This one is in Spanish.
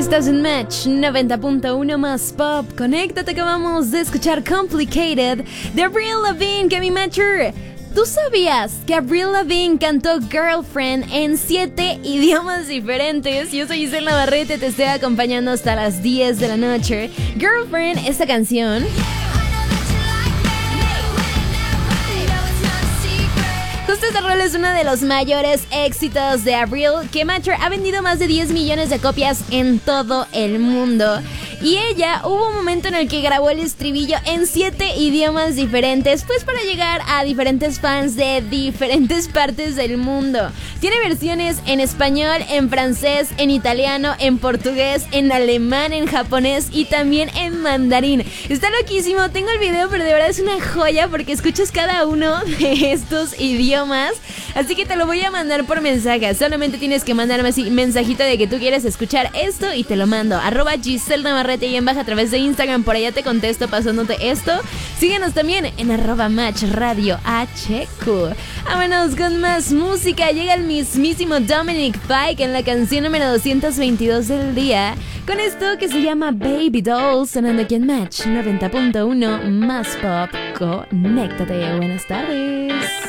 Estás en Match 90.1 más pop. Conéctate, que vamos de escuchar Complicated de Avril Lavigne, que mi Matcher. ¿Tú sabías que Avril Lavigne cantó Girlfriend en 7 idiomas diferentes? Yo soy Isela Navarrete, te estoy acompañando hasta las 10 de la noche. Girlfriend, esta canción justo este rol es uno de los mayores éxitos de Avril, que Matcher ha vendido más de 10 millones de copias en todo el mundo. Y ella, hubo un momento en el que grabó el estribillo en 7 idiomas diferentes, pues para llegar a diferentes fans de diferentes partes del mundo. Tiene versiones en español, en francés, en italiano, en portugués, en alemán, en japonés y también en mandarín. Está loquísimo, tengo el video, pero de verdad es una joya porque escuchas cada uno de estos idiomas. Así que te lo voy a mandar por mensaje. Solamente tienes que mandarme así mensajito de que tú quieres escuchar esto y te lo mando. @Giselle Navarrete y en baja a través de Instagram, por allá te contesto pasándote esto. Síguenos también en @Match Radio HQ. Vámonos con más música. Llega el mismísimo Dominic Fike en la canción número 222 del día, con esto que se llama Baby Doll, sonando aquí en Match 90.1 más pop. Conéctate. Buenas tardes.